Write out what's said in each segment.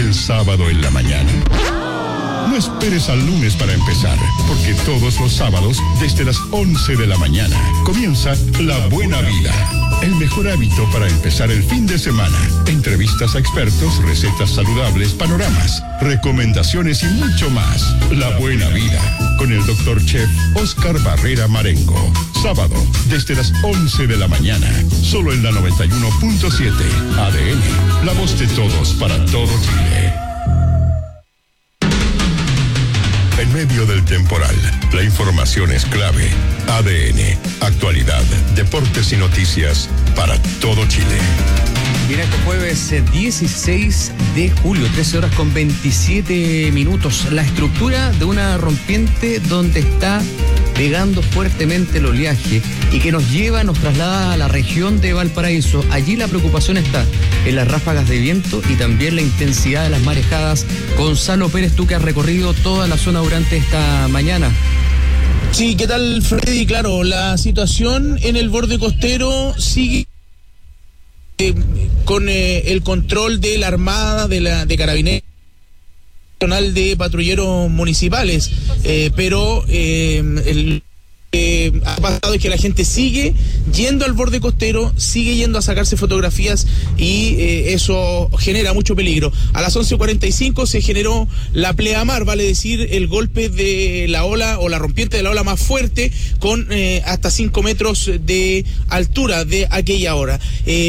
el sábado en la mañana? No esperes al lunes para empezar, porque todos los sábados, desde las 11 de la mañana, comienza La Buena Vida. El mejor hábito para empezar el fin de semana. Entrevistas a expertos, recetas saludables, panoramas, recomendaciones y mucho más. La Buena Vida, con el Dr. Chef Oscar Barrera Marengo. Sábado, desde las 11 de la mañana, solo en la 91.7 ADN. La voz de todos para todo Chile. En medio del temporal, la información es clave. ADN, actualidad, deportes y noticias para todo Chile. Mira, este jueves 16 de julio, 13:27. La estructura de una rompiente donde está pegando fuertemente el oleaje y que nos traslada a la región de Valparaíso. Allí la preocupación está en las ráfagas de viento y también la intensidad de las marejadas. Gonzalo Pérez, tú que has recorrido toda la zona durante esta mañana. Sí, ¿qué tal, Freddy? Claro, la situación en el borde costero sigue con el control de la Armada, de Carabineros, de patrulleros municipales, pero el ha pasado es que la gente sigue yendo al borde costero, sigue yendo a sacarse fotografías y eso genera mucho peligro. A las 11:45 se generó la pleamar, vale decir, el golpe de la ola o la rompiente de la ola más fuerte con hasta 5 metros de altura de aquella hora.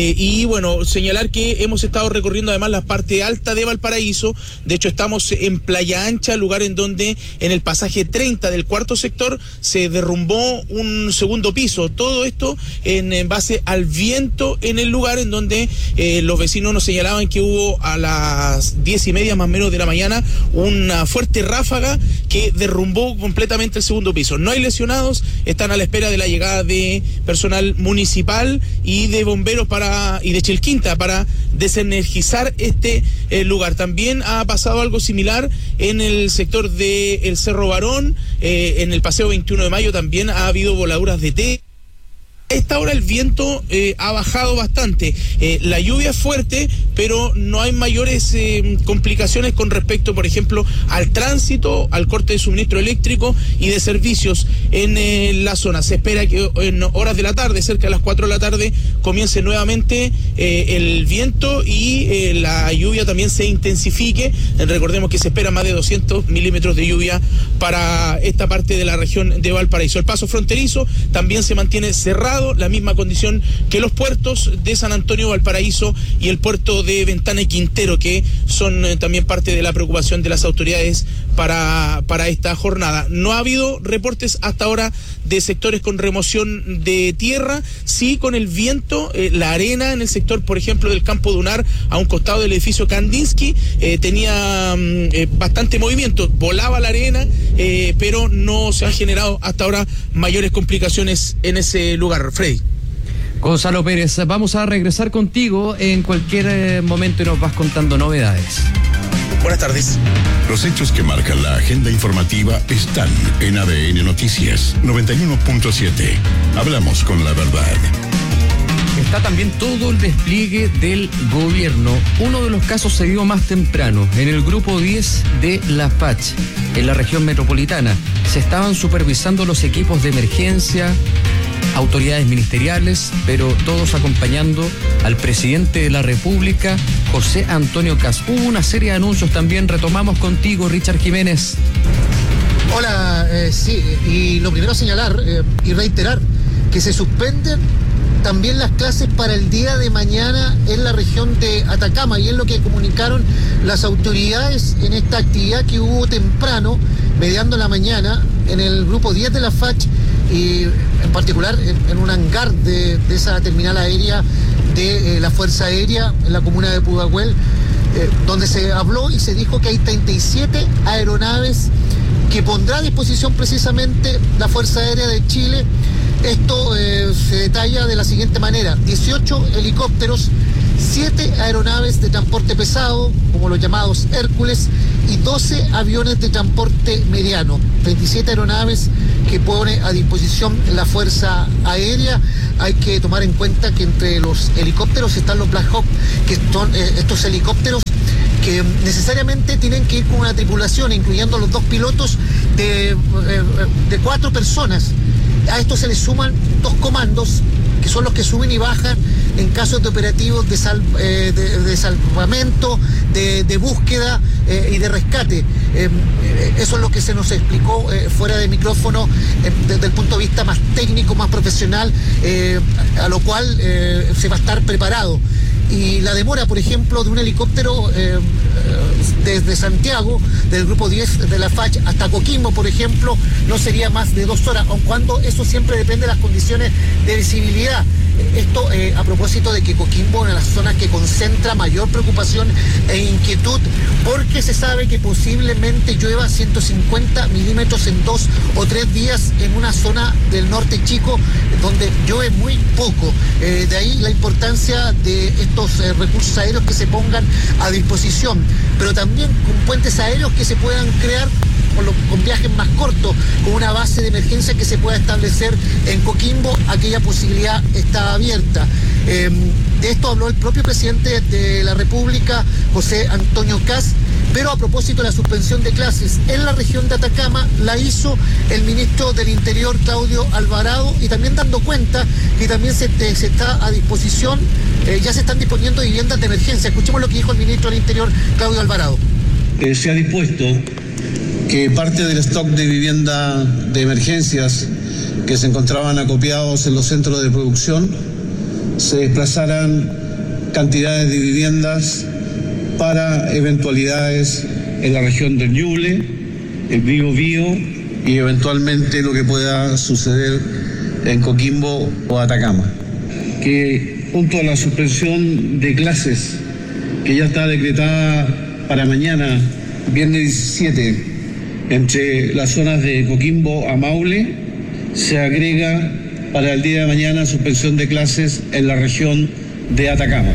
Y bueno, señalar que hemos estado recorriendo además la parte alta de Valparaíso. De hecho, estamos en Playa Ancha, lugar en donde en el pasaje 30 del cuarto sector se derrumbó un segundo piso. Todo esto en base al viento en el lugar, en donde los vecinos nos señalaban que hubo a las 10:30 más o menos de la mañana una fuerte ráfaga que derrumbó completamente el segundo piso. No hay lesionados, están a la espera de la llegada de personal municipal y de bomberos y de Chilquinta para desenergizar este lugar. También ha pasado algo similar en el sector del Cerro Barón, en el Paseo 21 de Mayo también ha habido voladuras de té. A esta hora el viento ha bajado bastante. La lluvia es fuerte, pero no hay mayores complicaciones con respecto, por ejemplo, al tránsito, al corte de suministro eléctrico y de servicios en la zona. Se espera que en horas de la tarde, cerca de las 4 de la tarde, comience nuevamente el viento y la lluvia también se intensifique. Recordemos que se espera más de 200 milímetros de lluvia para esta parte de la región de Valparaíso. El paso fronterizo también se mantiene cerrado, la misma condición que los puertos de San Antonio, Valparaíso y el puerto de Ventana y Quintero, que son también parte de la preocupación de las autoridades para esta jornada. No ha habido reportes hasta ahora de sectores con remoción de tierra, sí con el viento, la arena en el sector, por ejemplo, del Campo Dunar, a un costado del edificio Kandinsky, tenía bastante movimiento, volaba la arena, pero no se han generado hasta ahora mayores complicaciones en ese lugar. Freddy. Gonzalo Pérez, vamos a regresar contigo en cualquier momento y nos vas contando novedades. Buenas tardes. Los hechos que marcan la agenda informativa están en ADN Noticias 91.7. Hablamos con la verdad. Está también todo el despliegue del gobierno. Uno de los casos se dio más temprano, en el grupo 10 de La Pach, en la región metropolitana. Se estaban supervisando los equipos de emergencia, autoridades ministeriales, pero todos acompañando al presidente de la República, José Antonio Kast. Hubo una serie de anuncios también. Retomamos contigo, Richard Jiménez. Hola, sí, y lo primero señalar y reiterar que se suspenden también las clases para el día de mañana en la región de Atacama, y es lo que comunicaron las autoridades en esta actividad que hubo temprano, mediando la mañana, en el grupo 10 de la FACH, y en particular en un hangar de esa terminal aérea de la Fuerza Aérea en la comuna de Pudahuel, donde se habló y se dijo que hay 37 aeronaves que pondrá a disposición precisamente la Fuerza Aérea de Chile. Esto se detalla de la siguiente manera: 18 helicópteros, 7 aeronaves de transporte pesado, como los llamados Hércules, y 12 aviones de transporte mediano. 27 aeronaves que pone a disposición la Fuerza Aérea. Hay que tomar en cuenta que entre los helicópteros están los Black Hawk, que son estos helicópteros que necesariamente tienen que ir con una tripulación, incluyendo los 2 pilotos de 4 personas. A esto se le suman 2 comandos, que son los que suben y bajan en casos de operativos de salvamento, de búsqueda y de rescate. Eso es lo que se nos explicó fuera de micrófono desde el punto de vista más técnico, más profesional, a lo cual se va a estar preparado. Y la demora, por ejemplo, de un helicóptero desde Santiago, del grupo 10 de la FACH hasta Coquimbo, por ejemplo, no sería más de 2 horas, aun cuando eso siempre depende de las condiciones de visibilidad. Esto a propósito de que Coquimbo es una de las zonas que concentra mayor preocupación e inquietud, porque se sabe que posiblemente llueva 150 milímetros en 2 o 3 días en una zona del norte chico donde llueve muy poco. De ahí la importancia de estos recursos aéreos que se pongan a disposición, pero también con puentes aéreos que se puedan crear con viajes más cortos, con una base de emergencia que se pueda establecer en Coquimbo. Aquella posibilidad está abierta. De esto habló el propio presidente de la República, José Antonio Kast, pero a propósito de la suspensión de clases en la región de Atacama, la hizo el ministro del Interior, Claudio Alvarado, y también dando cuenta que también se está a disposición, ya se están disponiendo viviendas de emergencia. Escuchemos lo que dijo el ministro del Interior, Claudio Alvarado. Se ha dispuesto que parte del stock de vivienda de emergencias que se encontraban acopiados en los centros de producción se desplazaran cantidades de viviendas para eventualidades en la región del Ñuble, el Biobío y eventualmente lo que pueda suceder en Coquimbo o Atacama. Que junto a la suspensión de clases que ya está decretada para mañana, viernes 17, entre las zonas de Coquimbo a Maule, se agrega para el día de mañana suspensión de clases en la región de Atacama.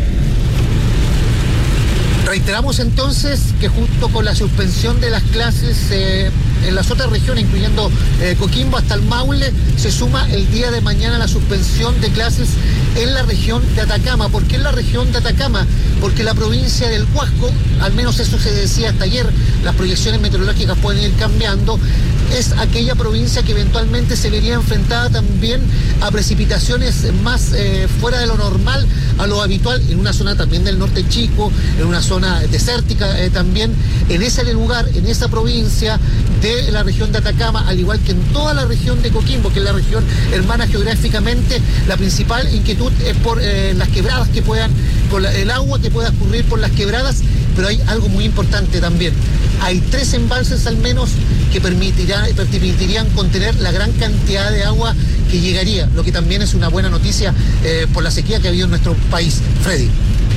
Reiteramos entonces que junto con la suspensión de las clases en las otras regiones, incluyendo Coquimbo hasta el Maule, se suma el día de mañana la suspensión de clases en la región de Atacama. ¿Por qué en la región de Atacama? Porque la provincia del Huasco, al menos eso se decía hasta ayer, las proyecciones meteorológicas pueden ir cambiando, es aquella provincia que eventualmente se vería enfrentada también a precipitaciones más fuera de lo normal, a lo habitual, en una zona también del norte chico, en una zona desértica también, en ese lugar, en esa provincia de la región de Atacama, al igual que en toda la región de Coquimbo, que es la región hermana geográficamente. La principal inquietud es por las quebradas que puedan, por el agua que pueda escurrir por las quebradas, pero hay algo muy importante también. Hay 3 embalses al menos que permitirían contener la gran cantidad de agua que llegaría, lo que también es una buena noticia por la sequía que ha habido en nuestro país. Freddy.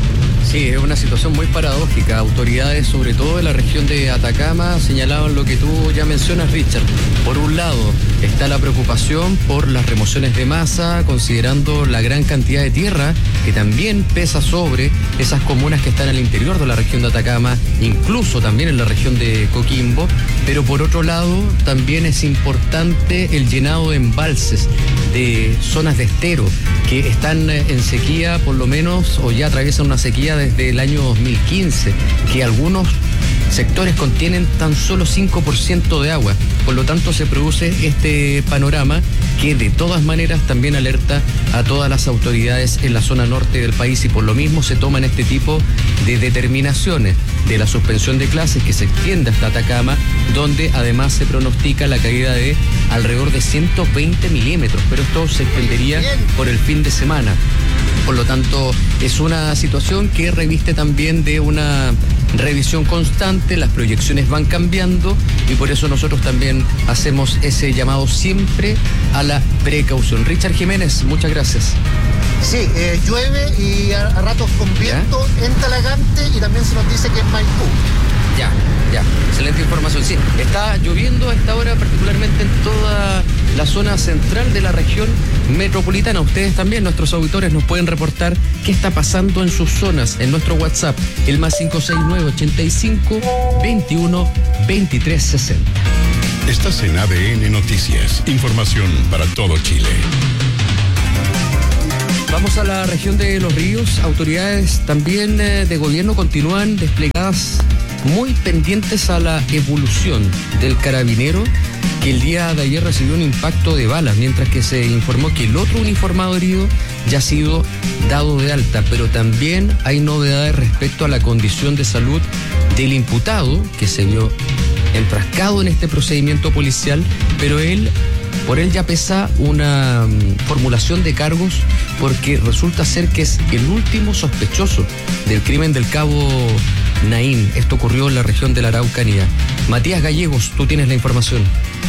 Sí, es una situación muy paradójica. Autoridades, sobre todo de la región de Atacama, señalaban lo que tú ya mencionas, Richard. Por un lado, está la preocupación por las remociones de masa, considerando la gran cantidad de tierra que también pesa sobre esas comunas que están al interior de la región de Atacama, incluso también en la región de Coquimbo. Pero por otro lado, también es importante el llenado de embalses, de zonas de estero, que están en sequía por lo menos, o ya atraviesan una sequía desde el año 2015, que algunos sectores contienen tan solo 5% de agua. Por lo tanto, se produce este panorama que de todas maneras también alerta a todas las autoridades en la zona norte del país, y por lo mismo se toman este tipo de determinaciones de la suspensión de clases que se extiende hasta Atacama, donde además se pronostica la caída de alrededor de 120 milímetros, pero esto se extendería por el fin de semana. Por lo tanto, es una situación que reviste también de una revisión constante, las proyecciones van cambiando y por eso nosotros también hacemos ese llamado siempre a la precaución. Richard Jiménez, muchas gracias. Sí, llueve y a ratos con viento en Talagante, y también se nos dice que en Maipú. Ya, excelente información. Sí, está lloviendo a esta hora, particularmente en toda la zona central de la región metropolitana. Ustedes también, nuestros auditores, nos pueden reportar qué está pasando en sus zonas en nuestro WhatsApp, el +569 85 21 23 60. Estás en ADN Noticias, información para todo Chile. Vamos a la región de Los Ríos. Autoridades también de gobierno continúan desplegadas muy pendientes a la evolución del carabinero que el día de ayer recibió un impacto de balas, mientras que se informó que el otro uniformado herido ya ha sido dado de alta, pero también hay novedades respecto a la condición de salud del imputado que se vio enfrascado en este procedimiento policial, pero por él ya pesa una formulación de cargos porque resulta ser que es el último sospechoso del crimen del cabo Naín. Esto ocurrió en la región de la Araucanía. Matías Gallegos, tú tienes la información.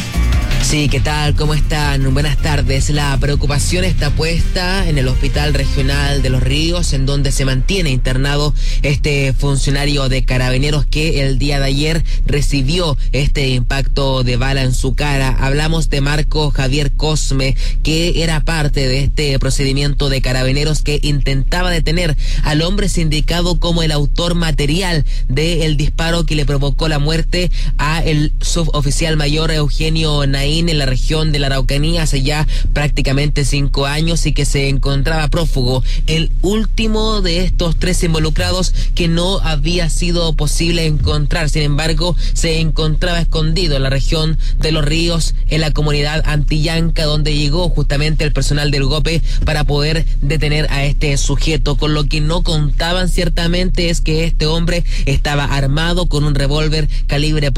Sí, ¿qué tal? ¿Cómo están? Buenas tardes. La preocupación está puesta en el Hospital Regional de Los Ríos, en donde se mantiene internado este funcionario de Carabineros que el día de ayer recibió este impacto de bala en su cara. Hablamos de Marco Javier Cosme, que era parte de este procedimiento de Carabineros que intentaba detener al hombre sindicado como el autor material del disparo que le provocó la muerte a el suboficial mayor Eugenio Naín en la región de la Araucanía hace ya prácticamente 5 años y que se encontraba prófugo. El último de estos 3 involucrados que no había sido posible encontrar, sin embargo, se encontraba escondido en la región de Los Ríos, en la comunidad Antillanca, donde llegó justamente el personal del GOPE para poder detener a este sujeto. Con lo que no contaban ciertamente es que este hombre estaba armado con un revólver calibre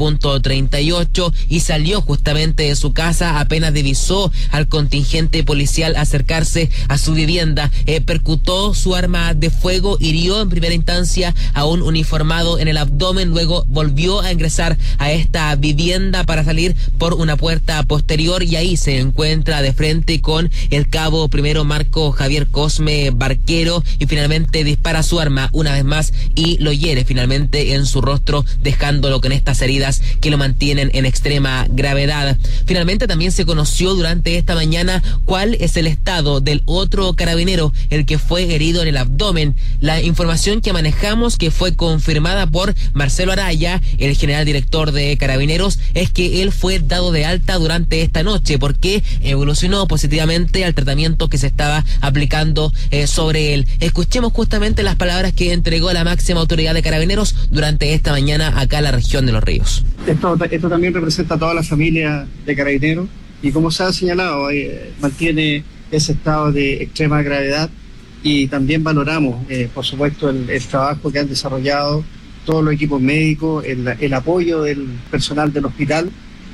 .38 y salió justamente de su casa apenas divisó al contingente policial acercarse a su vivienda. Percutó su arma de fuego, hirió en primera instancia a un uniformado en el abdomen, luego volvió a ingresar a esta vivienda para salir por una puerta posterior y ahí se encuentra de frente con el cabo primero Marco Javier Cosme Barquero y finalmente dispara su arma una vez más y lo hiere finalmente en su rostro, dejándolo con estas heridas que lo mantienen en extrema gravedad. Finalmente también se conoció durante esta mañana cuál es el estado del otro carabinero, el que fue herido en el abdomen. La información que manejamos, que fue confirmada por Marcelo Araya, el general director de Carabineros, es que él fue dado de alta durante esta noche porque evolucionó positivamente al tratamiento que se estaba aplicando sobre él. Escuchemos justamente las palabras que entregó la máxima autoridad de Carabineros durante esta mañana acá en la región de Los Ríos. Esto también representa a toda la familia de Carabineros y como se ha señalado, mantiene ese estado de extrema gravedad y también valoramos, por supuesto, el trabajo que han desarrollado todos los equipos médicos, el apoyo del personal del hospital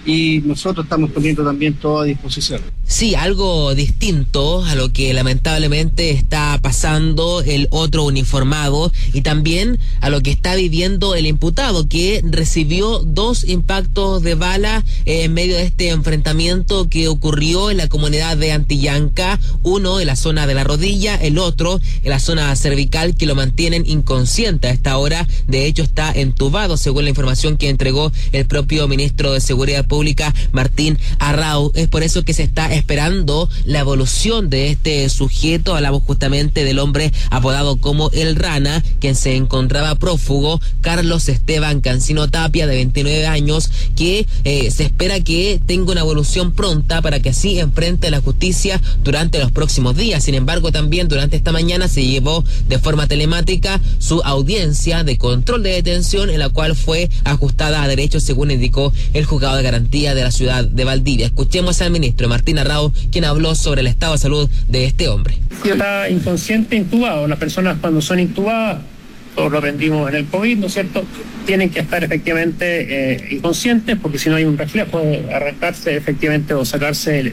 y nosotros estamos poniendo también todo a disposición. Sí, algo distinto a lo que lamentablemente está pasando el otro uniformado y también a lo que está viviendo el imputado, que recibió 2 impactos de bala en medio de este enfrentamiento que ocurrió en la comunidad de Antillanca, uno en la zona de la rodilla, el otro en la zona cervical, que lo mantienen inconsciente a esta hora. De hecho está entubado, según la información que entregó el propio ministro de Seguridad Pública, Martín Arrau. Es por eso que se está esperando la evolución de este sujeto. Hablamos justamente del hombre apodado como El Rana, quien se encontraba prófugo, Carlos Esteban Cancino Tapia, de 29 años, que se espera que tenga una evolución pronta para que así enfrente la justicia durante los próximos días. Sin embargo, también durante esta mañana se llevó de forma telemática su audiencia de control de detención, en la cual fue ajustada a derecho, según indicó el juzgado de garantía de la ciudad de Valdivia. Escuchemos al ministro Martín Arrau, quien habló sobre el estado de salud de este hombre. Está inconsciente, intubado. Las personas cuando son intubadas, todos lo aprendimos en el COVID, ¿no es cierto?, tienen que estar efectivamente inconscientes, porque si no hay un reflejo de arrancarse efectivamente o sacarse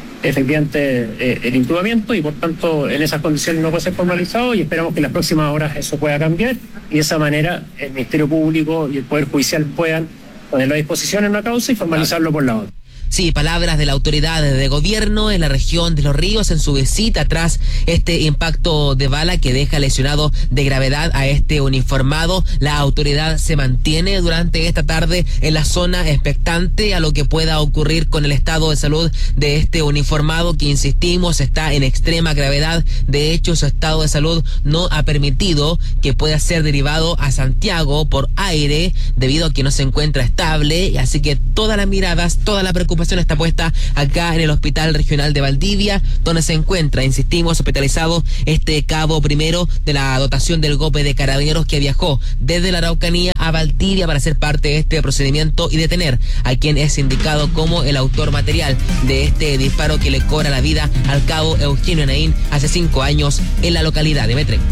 el intubamiento, y por tanto en esas condiciones no puede ser formalizado, y esperamos que en las próximas horas eso pueda cambiar y de esa manera el Ministerio Público y el Poder Judicial puedan ponerlo a disposición en una causa y formalizarlo por la otra. Sí, palabras de la autoridad de gobierno en la región de Los Ríos en su visita tras este impacto de bala que deja lesionado de gravedad a este uniformado. La autoridad se mantiene durante esta tarde en la zona expectante a lo que pueda ocurrir con el estado de salud de este uniformado, que insistimos está en extrema gravedad. De hecho, su estado de salud no ha permitido que pueda ser derivado a Santiago por aire debido a que no se encuentra estable, así que todas las miradas, toda la preocupación preocupación está puesta acá en el Hospital Regional de Valdivia, donde se encuentra, insistimos, hospitalizado este cabo primero de la dotación del GOPE de Carabineros que viajó desde la Araucanía a Valdivia para ser parte de este procedimiento y detener a quien es indicado como el autor material de este disparo que le cobra la vida al cabo Eugenio Naín hace 5 años en la localidad de Metrenco.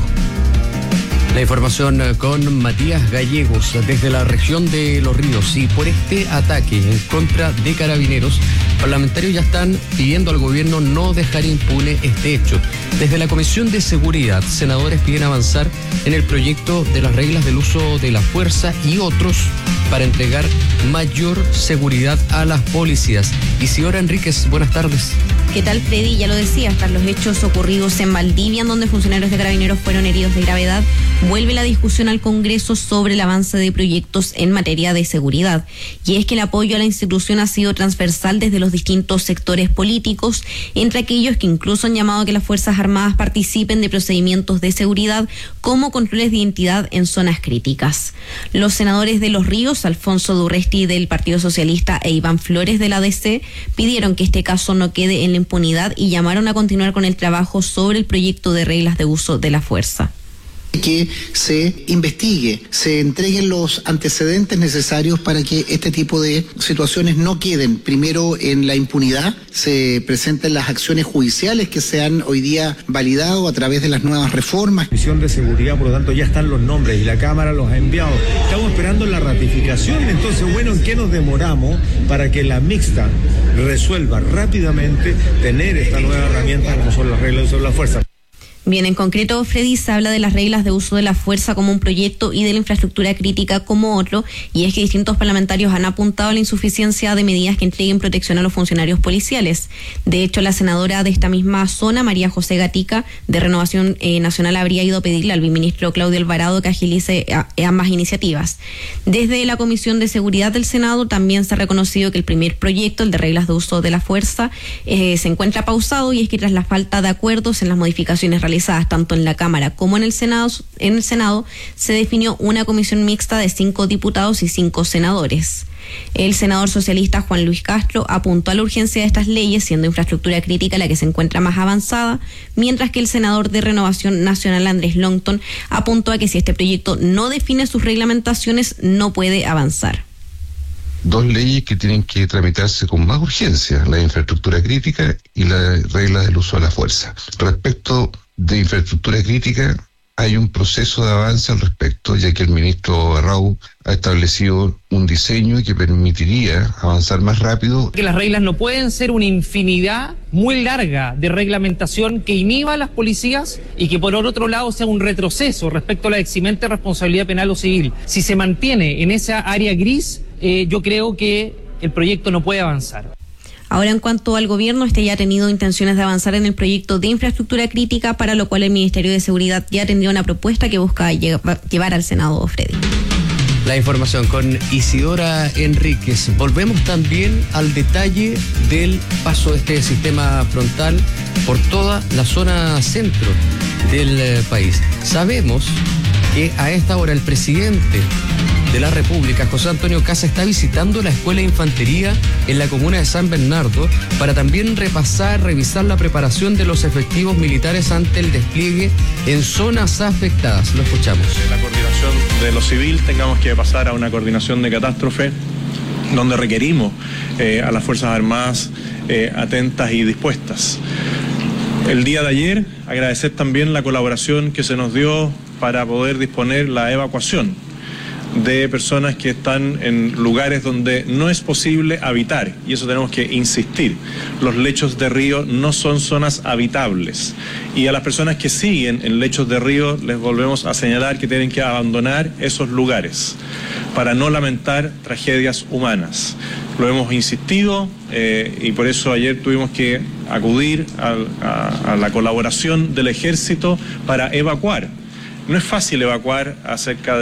La información con Matías Gallegos desde la región de Los Ríos. Y por este ataque en contra de Carabineros, parlamentarios ya están pidiendo al gobierno no dejar impune este hecho. Desde la Comisión de Seguridad, senadores piden avanzar en el proyecto de las reglas del uso de la fuerza y otros para entregar mayor seguridad a las policías. Isidora Enríquez, buenas tardes. ¿Qué tal, Freddy? Ya lo decías, tras los hechos ocurridos en Valdivia, en donde funcionarios de Carabineros fueron heridos de gravedad, vuelve la discusión al Congreso sobre el avance de proyectos en materia de seguridad. Y es que el apoyo a la institución ha sido transversal desde los distintos sectores políticos, entre aquellos que incluso han llamado a que las Fuerzas Armadas participen de procedimientos de seguridad como controles de identidad en zonas críticas. Los senadores de Los Ríos, Alfonso Durresti del Partido Socialista e Iván Flores de la DC, pidieron que este caso no quede en la impunidad y llamaron a continuar con el trabajo sobre el proyecto de reglas de uso de la fuerza. Que se investigue, se entreguen los antecedentes necesarios para que este tipo de situaciones no queden primero en la impunidad, se presenten las acciones judiciales que se han hoy día validado a través de las nuevas reformas. Comisión de Seguridad, por lo tanto, ya están los nombres y la Cámara los ha enviado. Estamos esperando la ratificación, entonces, bueno, ¿en qué nos demoramos para que la mixta resuelva rápidamente tener esta nueva herramienta como son las reglas de uso de la fuerza? Bien, en concreto, Freddy, se habla de las reglas de uso de la fuerza como un proyecto y de la infraestructura crítica como otro, y es que distintos parlamentarios han apuntado a la insuficiencia de medidas que entreguen protección a los funcionarios policiales. De hecho, la senadora de esta misma zona, María José Gatica, de Renovación Nacional, habría ido a pedirle al viceministro Claudio Alvarado que agilice ambas iniciativas. Desde la Comisión de Seguridad del Senado también se ha reconocido que el primer proyecto, el de reglas de uso de la fuerza, se encuentra pausado, y es que tras la falta de acuerdos en las modificaciones realizadas tanto en la Cámara como en el Senado, se definió una comisión mixta de 5 diputados y 5 senadores. El senador socialista Juan Luis Castro apuntó a la urgencia de estas leyes, siendo infraestructura crítica la que se encuentra más avanzada, mientras que el senador de Renovación Nacional Andrés Longton apuntó a que si este proyecto no define sus reglamentaciones, no puede avanzar. Dos leyes que tienen que tramitarse con más urgencia, la infraestructura crítica y la regla del uso de la fuerza. Respecto de infraestructura crítica, hay un proceso de avance al respecto, ya que el ministro Arrau ha establecido un diseño que permitiría avanzar más rápido. Que las reglas no pueden ser una infinidad muy larga de reglamentación que inhiba a las policías y que por otro lado sea un retroceso respecto a la eximente responsabilidad penal o civil. Si se mantiene en esa área gris, yo creo que el proyecto no puede avanzar. Ahora, en cuanto al gobierno, este ya ha tenido intenciones de avanzar en el proyecto de infraestructura crítica, para lo cual el Ministerio de Seguridad ya tendría una propuesta que busca llevar al Senado, Freddy. La información con Isidora Enríquez. Volvemos también al detalle del paso de este sistema frontal por toda la zona centro del país. Sabemos que a esta hora el presidente de la República, José Antonio Kast, está visitando la Escuela de Infantería en la comuna de San Bernardo para también revisar la preparación de los efectivos militares ante el despliegue en zonas afectadas. Lo escuchamos. La coordinación de lo civil tengamos que pasar a una coordinación de catástrofe, donde requerimos a las Fuerzas Armadas atentas y dispuestas. El día de ayer, agradecer también la colaboración que se nos dio para poder disponer la evacuación de personas que están en lugares donde no es posible habitar, y eso tenemos que insistir. Los lechos de río no son zonas habitables, y a las personas que siguen en lechos de río les volvemos a señalar que tienen que abandonar esos lugares para no lamentar tragedias humanas. Lo hemos insistido y por eso ayer tuvimos que acudir a la colaboración del Ejército para evacuar. No es fácil evacuar a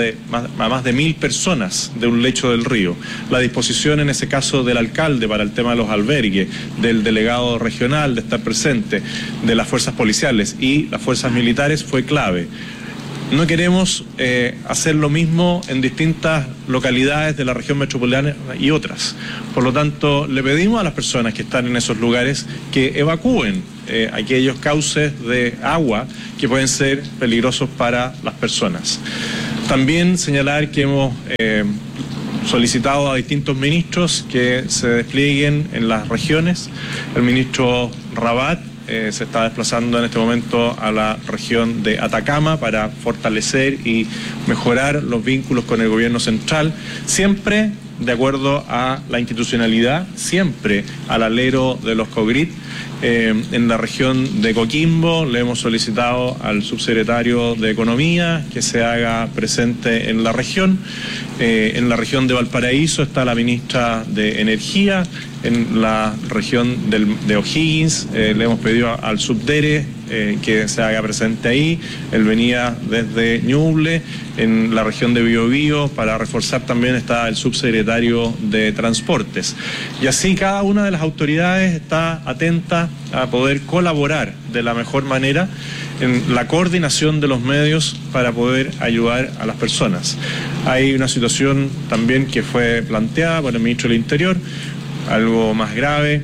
más de 1.000 personas de un lecho del río. La disposición en ese caso del alcalde para el tema de los albergues, del delegado regional de estar presente, de las fuerzas policiales y las fuerzas militares fue clave. no queremos hacer lo mismo en distintas localidades de la región metropolitana y otras. Por lo tanto, le pedimos a las personas que están en esos lugares que evacúen aquellos cauces de agua que pueden ser peligrosos para las personas. También señalar que hemos solicitado a distintos ministros que se desplieguen en las regiones. El ministro Rabat se está desplazando en este momento a la región de Atacama para fortalecer y mejorar los vínculos con el gobierno central, siempre de acuerdo a la institucionalidad, siempre al alero de los COGRIT. En la región de Coquimbo le hemos solicitado al subsecretario de Economía que se haga presente en la región. En la región de Valparaíso está la ministra de Energía. En la región de O'Higgins le hemos pedido al subdere que se haga presente ahí. Él venía desde Ñuble. En la región de Biobío, para reforzar también, está el subsecretario de Transportes. Y así cada una de las autoridades está atenta a poder colaborar de la mejor manera en la coordinación de los medios para poder ayudar a las personas. Hay una situación también que fue planteada por el ministro del Interior, algo más grave,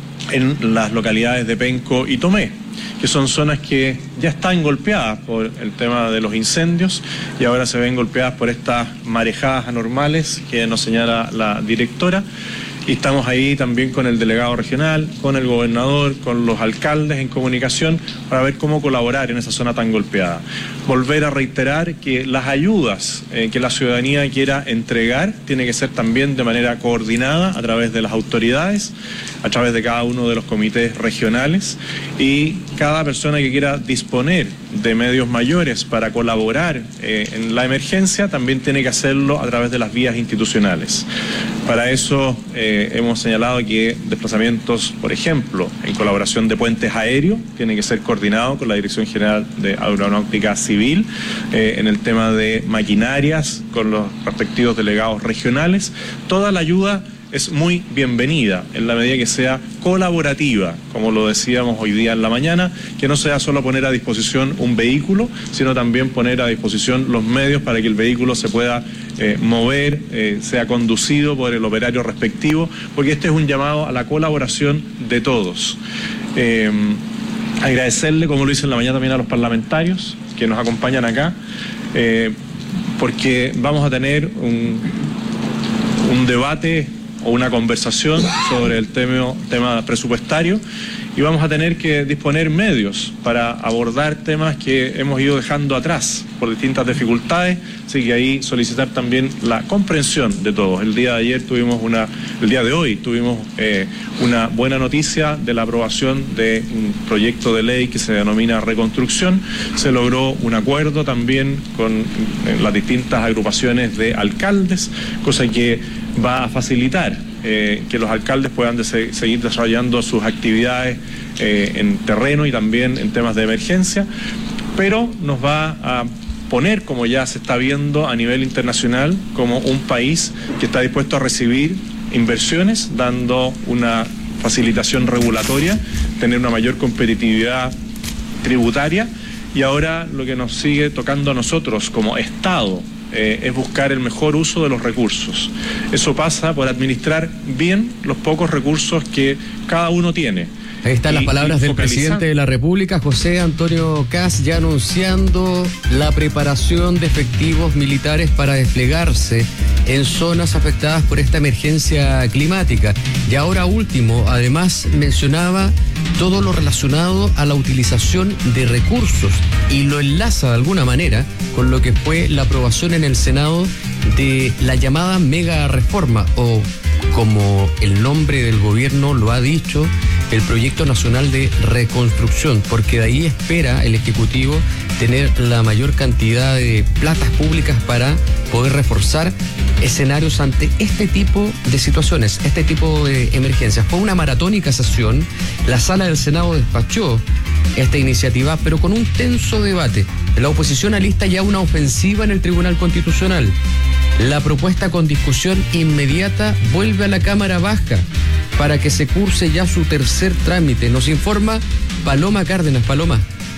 en las localidades de Penco y Tomé, que son zonas que ya están golpeadas por el tema de los incendios y ahora se ven golpeadas por estas marejadas anormales que nos señala la directora. Y estamos ahí también con el delegado regional, con el gobernador, con los alcaldes en comunicación para ver cómo colaborar en esa zona tan golpeada. Volver a reiterar que las ayudas que la ciudadanía quiera entregar tiene que ser también de manera coordinada a través de las autoridades, a través de cada uno de los comités regionales, y cada persona que quiera disponer de medios mayores para colaborar en la emergencia también tiene que hacerlo a través de las vías institucionales. Para eso hemos señalado que desplazamientos, por ejemplo, en colaboración de puentes aéreos, tiene que ser coordinado con la Dirección General de Aeronáutica Civil, en el tema de maquinarias, con los respectivos delegados regionales. Toda la ayuda es muy bienvenida en la medida que sea colaborativa, como lo decíamos hoy día en la mañana, que no sea solo poner a disposición un vehículo, sino también poner a disposición los medios para que el vehículo se pueda mover, sea conducido por el operario respectivo, porque este es un llamado a la colaboración de todos. Agradecerle, como lo hice en la mañana también, a los parlamentarios que nos acompañan acá, porque vamos a tener un debate o una conversación sobre el tema presupuestario, y vamos a tener que disponer medios para abordar temas que hemos ido dejando atrás por distintas dificultades, así que ahí solicitar también la comprensión de todos. El día de hoy tuvimos una buena noticia de la aprobación de un proyecto de ley que se denomina Reconstrucción. Se logró un acuerdo también con las distintas agrupaciones de alcaldes, cosa que va a facilitar que los alcaldes puedan seguir desarrollando sus actividades en terreno y también en temas de emergencia, pero nos va a poner, como ya se está viendo a nivel internacional, como un país que está dispuesto a recibir inversiones, dando una facilitación regulatoria, tener una mayor competitividad tributaria, y ahora lo que nos sigue tocando a nosotros como Estado es buscar el mejor uso de los recursos. Eso pasa por administrar bien los pocos recursos que cada uno tiene. Ahí están las palabras del presidente de la República, José Antonio Kast, ya anunciando la preparación de efectivos militares para desplegarse en zonas afectadas por esta emergencia climática. Y ahora último, además mencionaba todo lo relacionado a la utilización de recursos y lo enlaza de alguna manera con lo que fue la aprobación en el Senado de la llamada mega reforma, o como el nombre del gobierno lo ha dicho, el Proyecto Nacional de Reconstrucción, porque de ahí espera el Ejecutivo tener la mayor cantidad de platas públicas para poder reforzar escenarios ante este tipo de situaciones, este tipo de emergencias. Fue una maratónica sesión, la sala del Senado despachó esta iniciativa, pero con un tenso debate. La oposición alista ya una ofensiva en el Tribunal Constitucional. La propuesta con discusión inmediata vuelve a la Cámara Baja para que se curse ya su tercer trámite. Nos informa Paloma Cárdenas. Paloma.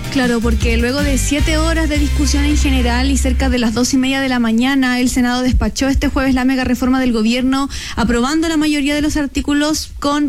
Claro, porque luego de 7 horas de discusión en general y cerca de las 2:30 de la mañana, el Senado despachó este jueves la mega reforma del gobierno, aprobando la mayoría de los artículos con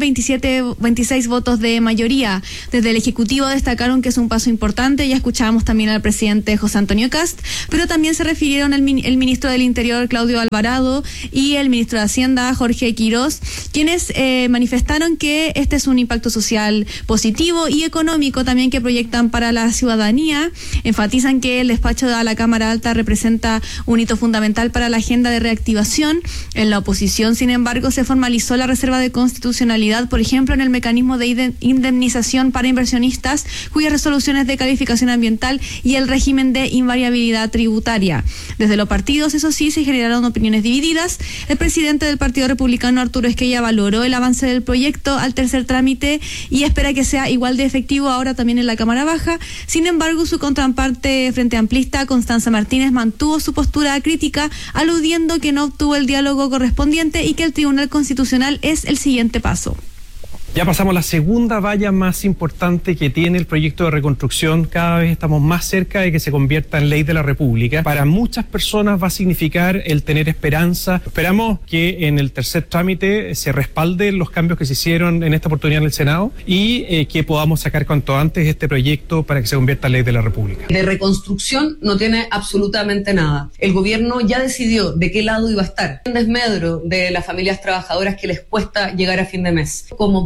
26 votos de mayoría. Desde el Ejecutivo destacaron que es un paso importante, ya escuchábamos también al presidente José Antonio Kast, pero también se refirieron el ministro del Interior, Claudio Alvarado, y el ministro de Hacienda, Jorge Quirós, quienes manifestaron que este es un impacto social positivo y económico también que proyectan para la ciudadanía. Enfatizan que el despacho a la Cámara Alta representa un hito fundamental para la agenda de reactivación. En la oposición, sin embargo, se formalizó la reserva de constitucionalidad, por ejemplo, en el mecanismo de indemnización para inversionistas, cuyas resoluciones de calificación ambiental y el régimen de invariabilidad tributaria. Desde los partidos, eso sí, se generaron opiniones divididas. El presidente del Partido Republicano, Arturo Esquella, valoró el avance del proyecto al tercer trámite y espera que sea igual de efectivo ahora también en la Cámara Baja. Sin embargo, su contraparte Frente Amplista, Constanza Martínez, mantuvo su postura crítica, aludiendo que no obtuvo el diálogo correspondiente y que el Tribunal Constitucional es el siguiente paso. Ya pasamos la segunda valla más importante que tiene el proyecto de reconstrucción. Cada vez estamos más cerca de que se convierta en ley de la República. Para muchas personas va a significar el tener esperanza. Esperamos que en el tercer trámite se respalden los cambios que se hicieron en esta oportunidad en el Senado y que podamos sacar cuanto antes este proyecto para que se convierta en ley de la República. De reconstrucción no tiene absolutamente nada. El gobierno ya decidió de qué lado iba a estar. En desmedro de las familias trabajadoras que les cuesta llegar a fin de mes. Como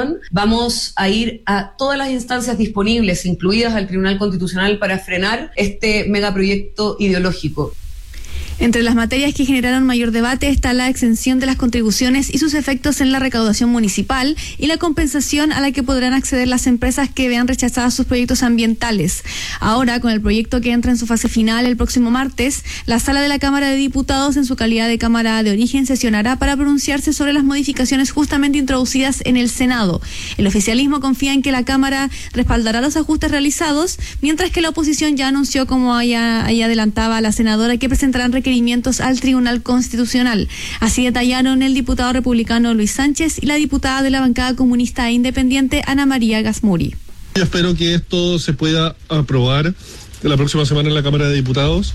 vamos a ir a todas las instancias disponibles, incluidas al Tribunal Constitucional, para frenar este megaproyecto ideológico. Entre las materias que generaron mayor debate está la exención de las contribuciones y sus efectos en la recaudación municipal y la compensación a la que podrán acceder las empresas que vean rechazadas sus proyectos ambientales. Ahora, con el proyecto que entra en su fase final el próximo martes, la Sala de la Cámara de Diputados, en su calidad de Cámara de Origen, sesionará para pronunciarse sobre las modificaciones justamente introducidas en el Senado. El oficialismo confía en que la Cámara respaldará los ajustes realizados, mientras que la oposición ya anunció, como ella adelantaba la senadora, que presentarán requerimientos al Tribunal Constitucional. Así detallaron el diputado republicano Luis Sánchez y la diputada de la bancada comunista e independiente Ana María Gasmuri. Yo espero que esto se pueda aprobar la próxima semana en la Cámara de Diputados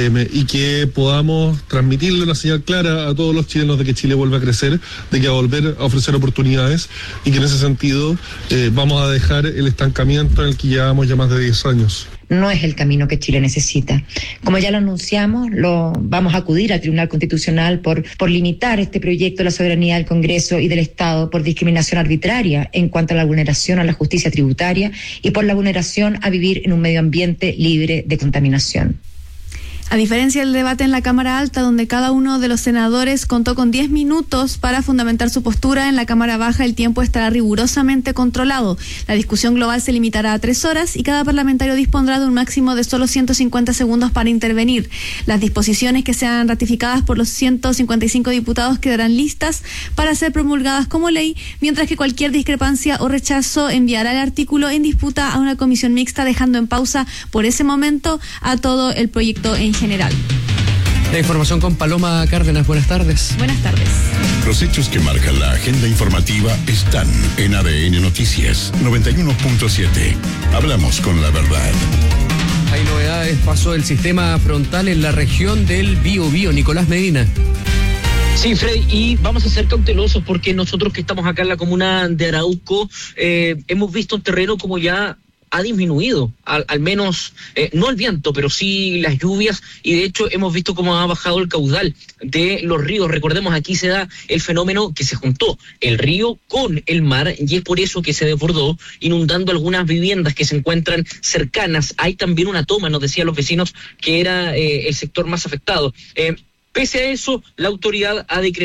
y que podamos transmitirle una señal clara a todos los chilenos de que Chile vuelve a crecer, de que va a volver a ofrecer oportunidades y que en ese sentido vamos a dejar el estancamiento en el que llevamos ya más de 10 años. No es el camino que Chile necesita. Como ya lo anunciamos, vamos a acudir al Tribunal Constitucional por limitar este proyecto de la soberanía del Congreso y del Estado, por discriminación arbitraria en cuanto a la vulneración a la justicia tributaria y por la vulneración a vivir en un medio ambiente libre de contaminación. A diferencia del debate en la Cámara Alta, donde cada uno de los senadores contó con 10 minutos para fundamentar su postura, en la Cámara Baja el tiempo estará rigurosamente controlado. La discusión global se limitará a 3 horas y cada parlamentario dispondrá de un máximo de solo 150 segundos para intervenir. Las disposiciones que sean ratificadas por los 155 diputados quedarán listas para ser promulgadas como ley, mientras que cualquier discrepancia o rechazo enviará el artículo en disputa a una comisión mixta, dejando en pausa por ese momento a todo el proyecto en general. La información con Paloma Cárdenas. Buenas tardes. Buenas tardes. Los hechos que marcan la agenda informativa están en ADN Noticias 91.7. Hablamos con la verdad. Hay novedades. Pasó el sistema frontal en la región del Biobío. Nicolás Medina. Sí, Freddy, y vamos a ser cautelosos porque nosotros que estamos acá en la comuna de Arauco hemos visto un terreno como ya ha disminuido, al menos, no el viento, pero sí las lluvias, y de hecho hemos visto cómo ha bajado el caudal de los ríos. Recordemos, aquí se da el fenómeno que se juntó el río con el mar, y es por eso que se desbordó, inundando algunas viviendas que se encuentran cercanas. Hay también una toma, nos decían los vecinos, que era el sector más afectado. Pese a eso, la autoridad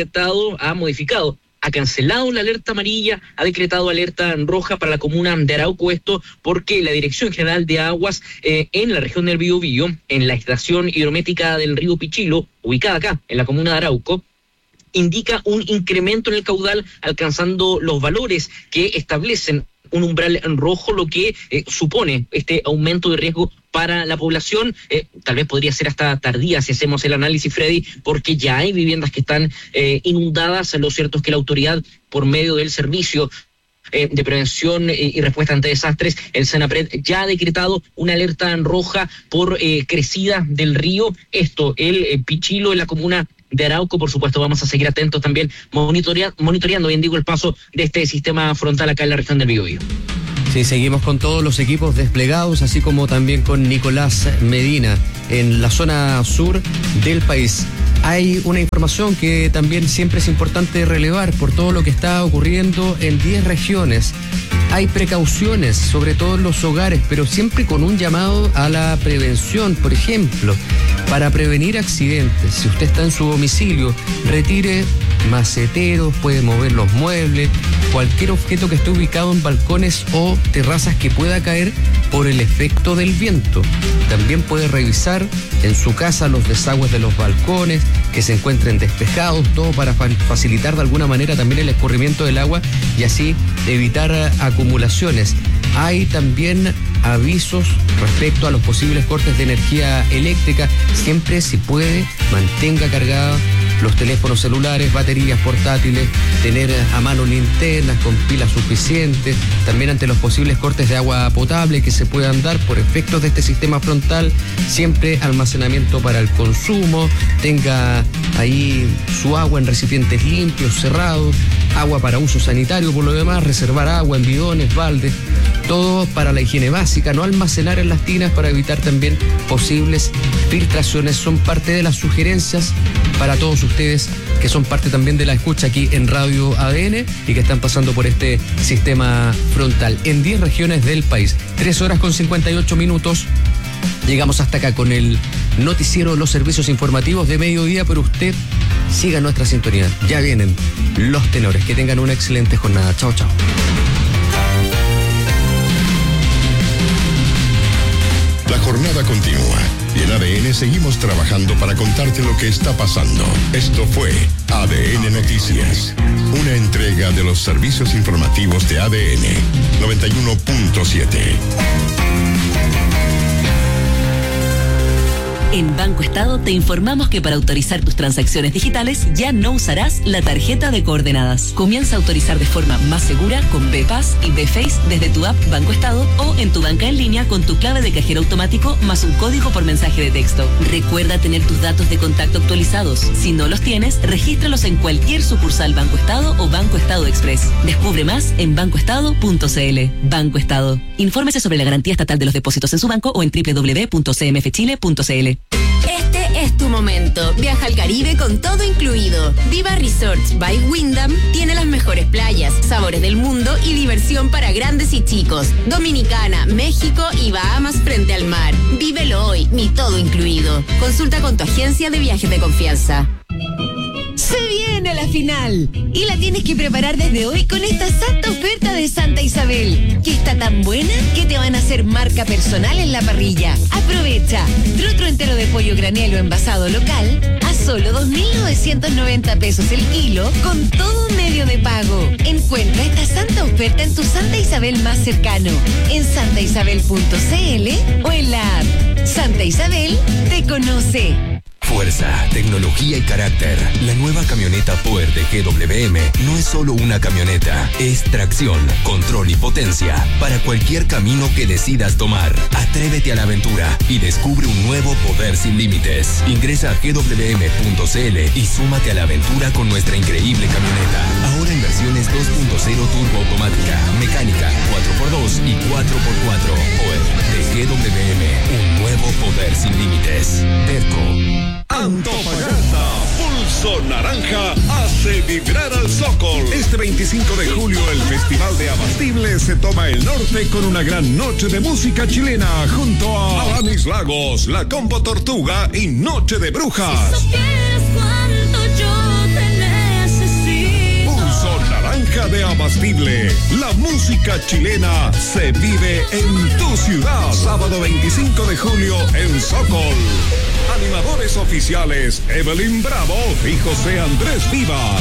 ha modificado, ha cancelado la alerta amarilla, ha decretado alerta roja para la comuna de Arauco, esto porque la Dirección General de Aguas en la región del Biobío, en la estación hidrométrica del río Pichilo, ubicada acá en la comuna de Arauco, indica un incremento en el caudal, alcanzando los valores que establecen un umbral en rojo, lo que supone este aumento de riesgo para la población. Tal vez podría ser hasta tardía si hacemos el análisis, Freddy, porque ya hay viviendas que están inundadas. Lo cierto es que la autoridad, por medio del servicio de Prevención y Respuesta ante Desastres, el Senapred, ya ha decretado una alerta roja por crecida del río. Esto, el Pichilo, en la comuna de Arauco. Por supuesto, vamos a seguir atentos también, monitoreando, bien digo, el paso de este sistema frontal acá en la región del Biobío. Sí, seguimos con todos los equipos desplegados, así como también con Nicolás Medina en la zona sur del país. Hay una información que también siempre es importante relevar por todo lo que está ocurriendo en 10 regiones. Hay precauciones, sobre todo en los hogares, pero siempre con un llamado a la prevención. Por ejemplo, para prevenir accidentes, si usted está en su domicilio, retire maceteros, puede mover los muebles, cualquier objeto que esté ubicado en balcones o terrazas que pueda caer por el efecto del viento. También puede revisar en su casa los desagües de los balcones, que se encuentren despejados, todo para facilitar de alguna manera también el escurrimiento del agua y así evitar acumulaciones. Hay también avisos respecto a los posibles cortes de energía eléctrica. Siempre, si puede, mantenga cargada los teléfonos celulares, baterías portátiles, tener a mano linternas con pilas suficientes, también ante los posibles cortes de agua potable que se puedan dar por efectos de este sistema frontal, siempre almacenamiento para el consumo, tenga ahí su agua en recipientes limpios, cerrados, agua para uso sanitario, por lo demás, reservar agua en bidones, baldes, todo para la higiene básica, no almacenar en las tinas para evitar también posibles filtraciones. Son parte de las sugerencias para todos ustedes que son parte también de la escucha aquí en Radio ADN y que están pasando por este sistema frontal en 10 regiones del país. 3:58. Llegamos hasta acá con el noticiero, los servicios informativos de mediodía, pero usted siga nuestra sintonía. Ya vienen los tenores. Que tengan una excelente jornada. Chao, chao. La jornada continúa y en ADN seguimos trabajando para contarte lo que está pasando. Esto fue ADN Noticias, una entrega de los servicios informativos de ADN 91.7. En Banco Estado te informamos que para autorizar tus transacciones digitales ya no usarás la tarjeta de coordenadas. Comienza a autorizar de forma más segura con BPass y BFace desde tu app Banco Estado o en tu banca en línea con tu clave de cajero automático más un código por mensaje de texto. Recuerda tener tus datos de contacto actualizados. Si no los tienes, regístralos en cualquier sucursal Banco Estado o Banco Estado Express. Descubre más en bancoestado.cl. Banco Estado. Infórmese sobre la garantía estatal de los depósitos en su banco o en www.cmfchile.cl. Este es tu momento. Viaja al Caribe con todo incluido. Viva Resorts by Wyndham tiene las mejores playas, sabores del mundo y diversión para grandes y chicos. Dominicana, México y Bahamas frente al mar. Vívelo hoy, mi todo incluido. Consulta con tu agencia de viajes de confianza. Se viene la final y la tienes que preparar desde hoy con esta santa oferta de Santa Isabel, que está tan buena que te van a hacer marca personal en la parrilla. Aprovecha trutro entero de pollo granelo envasado local a solo 2.990 pesos el kilo con todo medio de pago. Encuentra esta santa oferta en tu Santa Isabel más cercano, en santaisabel.cl o en la app. Santa Isabel te conoce. Fuerza, tecnología y carácter. La nueva camioneta Power de GWM no es solo una camioneta, es tracción, control y potencia para cualquier camino que decidas tomar. Atrévete a la aventura y descubre un nuevo poder sin límites. Ingresa a gwm.cl y súmate a la aventura con nuestra increíble camioneta. Ahora en versiones 2.0 turbo automática, mecánica, 4x2 y 4x4. Power de GWM, un nuevo poder sin límites. Terco. Antofagasta, Pulso Naranja hace vibrar al Sokol. Este 25 de julio el Festival de Abastible se toma el norte con una gran noche de música chilena junto a Alanis Lagos, La Combo Tortuga y Noche de Brujas. Si supieras cuánto yo te necesito. Pulso Naranja de Abastible. La música chilena se vive en tu ciudad. Sábado 25 de julio en Sokol. Animadores oficiales Evelyn Bravo y José Andrés Vivas.